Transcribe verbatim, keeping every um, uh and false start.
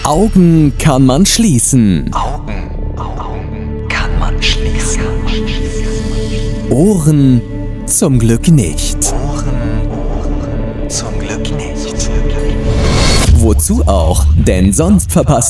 Augen kann man schließen. Augen, Augen kann man schließen. Ohren zum Glück nicht. Ohren, Ohren zum Glück nicht. Wozu auch? Denn sonst verpasst